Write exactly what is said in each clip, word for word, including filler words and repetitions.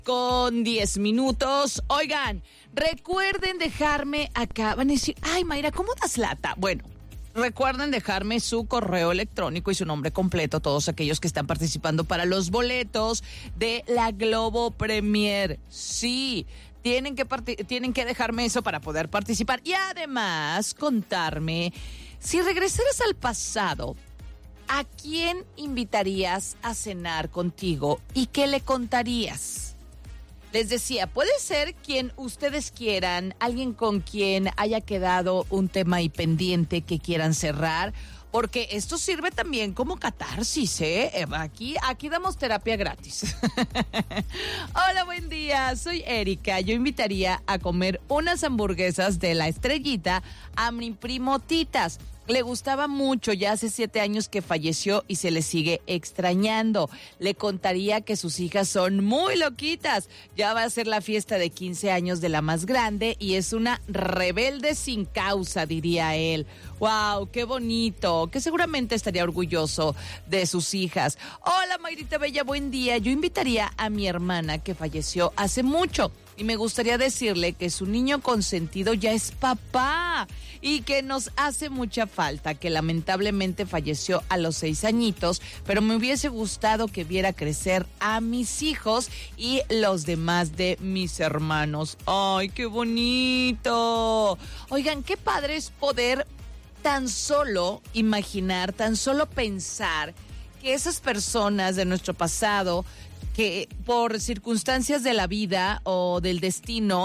Con diez minutos. Oigan, recuerden dejarme acá. Van a decir, ay, Mayra, ¿cómo das lata? Bueno, recuerden dejarme su correo electrónico y su nombre completo, todos aquellos que están participando para los boletos de la Globo Premier. Sí, tienen que, part- tienen que dejarme eso para poder participar. Y además, contarme, si regresaras al pasado, ¿a quién invitarías a cenar contigo y qué le contarías? Les decía, puede ser quien ustedes quieran, alguien con quien haya quedado un tema ahí pendiente que quieran cerrar, porque esto sirve también como catarsis, ¿eh? Aquí, aquí damos terapia gratis. Hola, buen día, soy Erika. Yo invitaría a comer unas hamburguesas de La Estrellita a mi primo Titas. Le gustaba mucho, ya hace siete años que falleció y se le sigue extrañando. Le contaría que sus hijas son muy loquitas. Ya va a ser la fiesta de quince años de la más grande y es una rebelde sin causa, diría él. ¡Wow! ¡Qué bonito! Que seguramente estaría orgulloso de sus hijas. Hola, Mayrita Bella, buen día. Yo invitaría a mi hermana que falleció hace mucho y me gustaría decirle que su niño consentido ya es papá y que nos hace mucha falta, que lamentablemente falleció a los seis añitos, pero me hubiese gustado que viera crecer a mis hijos y los demás de mis hermanos. ¡Ay, qué bonito! Oigan, qué padre es poder tan solo imaginar, tan solo pensar que esas personas de nuestro pasado, que por circunstancias de la vida o del destino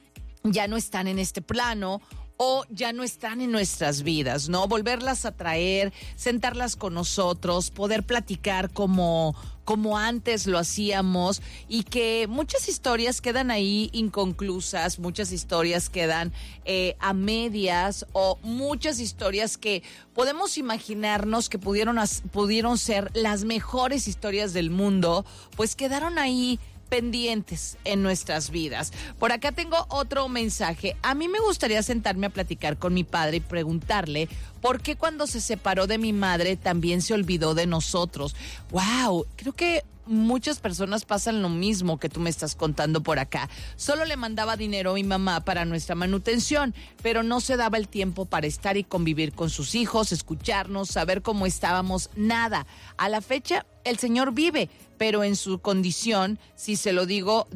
ya no están en este plano o ya no están en nuestras vidas, ¿no? Volverlas a traer, sentarlas con nosotros, poder platicar como, como antes lo hacíamos y que muchas historias quedan ahí inconclusas, muchas historias quedan eh, a medias o muchas historias que podemos imaginarnos que pudieron, pudieron ser las mejores historias del mundo, pues quedaron ahí pendientes en nuestras vidas. Por acá tengo otro mensaje. A mí me gustaría sentarme a platicar con mi padre y preguntarle por qué cuando se separó de mi madre también se olvidó de nosotros. Wow, creo que muchas personas pasan lo mismo que tú me estás contando por acá. Solo le mandaba dinero a mi mamá para nuestra manutención, pero no se daba el tiempo para estar y convivir con sus hijos, escucharnos, saber cómo estábamos, nada. A la fecha, el señor vive, pero en su condición, si se lo digo,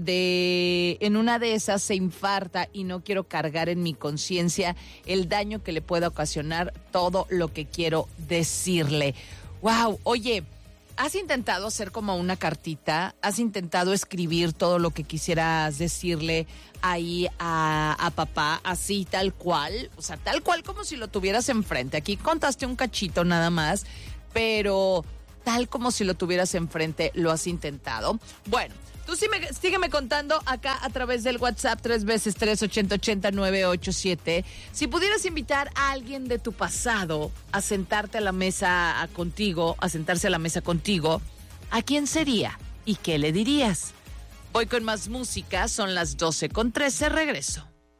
de en una de esas se infarta y no quiero cargar en mi conciencia el daño que le pueda ocasionar todo lo que quiero decirle. Wow, oye, ¿has intentado hacer como una cartita? ¿Has intentado escribir todo lo que quisieras decirle ahí a, a papá, así tal cual? O sea, tal cual como si lo tuvieras enfrente. Aquí contaste un cachito nada más, pero tal como si lo tuvieras enfrente, ¿lo has intentado? Bueno, tú sí me, sígueme contando acá a través del WhatsApp tres veces tres ochenta ochenta nueve ocho siete. Si pudieras invitar a alguien de tu pasado a sentarte a la mesa a, contigo, a sentarse a la mesa contigo, ¿a quién sería? ¿Y qué le dirías? Voy con más música, son las doce con trece, regreso.